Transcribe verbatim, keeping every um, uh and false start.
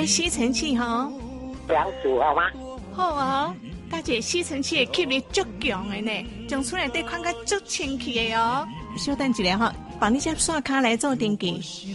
要吸尘器吼？ 不要煮好吗？ 好啊，大姐吸尘器的吸力足强的呢，将厝内底看个足清气的哦。稍等一下哈，帮你接刷卡来做登记。